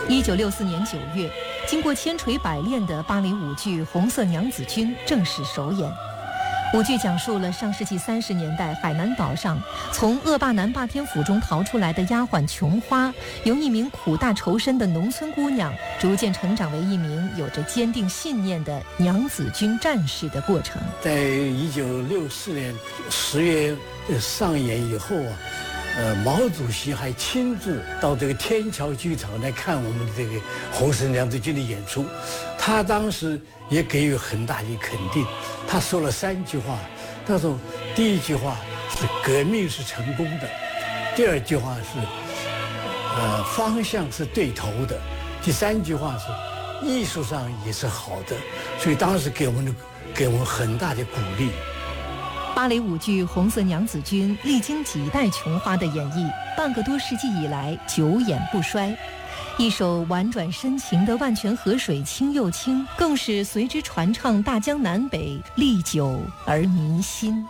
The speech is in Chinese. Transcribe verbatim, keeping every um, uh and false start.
一九六四年九月，经过千锤百炼的芭蕾舞剧《红色娘子军》正式首演。舞剧讲述了上世纪三十年代海南岛上从恶霸南霸天府中逃出来的丫鬟琼花，由一名苦大仇深的农村姑娘逐渐成长为一名有着坚定信念的娘子军战士的过程。 在一九六四年十月上演以后啊，呃，毛主席还亲自到这个天桥剧场来看我们的这个红色娘子军的演出，他当时也给予很大的肯定。他说了三句话，他说第一句话是革命是成功的，第二句话是呃方向是对头的，第三句话是艺术上也是好的，所以当时给我们的给我们很大的鼓励。 芭蕾舞剧《红色娘子军》历经几代琼花的演绎，半个多世纪以来久演不衰。一首婉转深情的《万泉河水清又清》，更是随之传唱大江南北，历久而弥新。